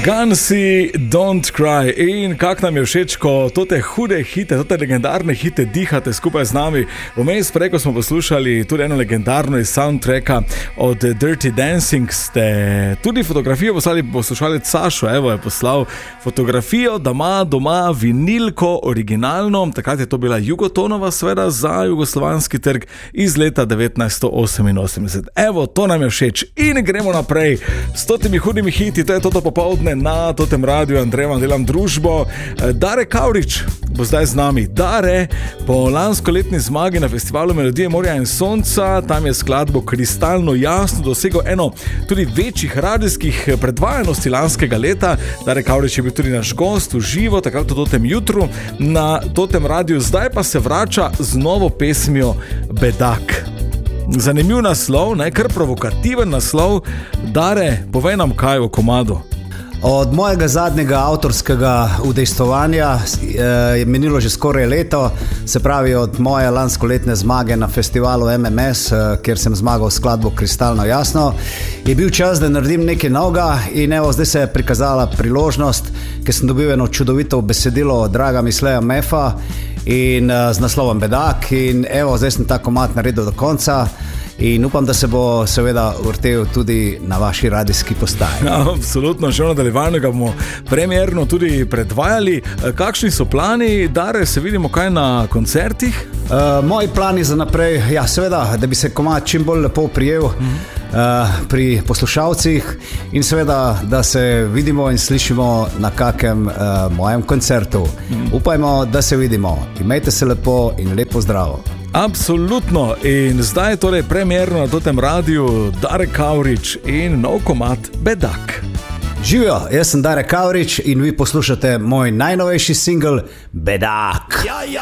Gunsi Don't Cry. In kak nam je všeč, ko tote hude hite, tote legendarne hite dihate skupaj z nami. Vmes preko smo poslušali tudi eno legendarno iz soundtracka od Dirty Dancing. Ste tudi fotografijo poslali poslušalec Sašo, evo je poslal fotografijo, da ima doma vinilko originalno, takrat je to bila Jugotonova sveda za jugoslovanski trg iz leta 1988. Evo, to nam je všeč in gremo naprej s totimi hudimi hiti, to je toto popoldne na totem radiju Andrejem delam družbo. Dare Kavrič bo zdaj z nami. Dare, po lanskoletni zmagi na festivalu Melodije morja in sonca, tam je skladbo Kristalno jasno dosegel eno tudi večjih radijskih predvajanosti lanskega leta. Dare Kavrič je bil tudi naš gost v živo, takrat v totem jutru na totem radiju, zdaj pa se vrača z novo pesmijo Bedak. Zanimiv naslov, kar provokativen naslov. Dare, povej nam kaj o komadu. Od mojega zadnjega avtorskega udejstvovanja je minilo že skoraj leto, se pravi od moje lanskoletne zmage na festivalu MMS, kjer sem zmagal skladbo Kristalno jasno, je bil čas, da naredim nekaj novega in evo, zdaj se je prikazala priložnost, ker sem dobil eno čudovito besedilo Draga Misleja Mefa in z naslovom Bedak in evo, zdaj sem ta komad naredil do konca. In upam, da se bo seveda vrtel tudi na vaši radijski postaji. Ja, absolutno, že v nadaljevanju ga bomo premierno tudi predvajali. Kakšni so plani, Dare, se vidimo kaj na koncertih? Moji plani za naprej, ja seveda, da bi se komad čim bolj lepo prijel pri poslušalcih in seveda, da se vidimo in slišimo na kakem mojem koncertu. Upajmo, da se vidimo. Imejte se lepo in lepo zdravo. Absolutno, in zdaj torej premierno na totem radiju Dare Kavrič in nov komad Bedak. Živijo, jaz sem Dare Kavrič in vi poslušate moj najnovejši singl Bedak. Ja,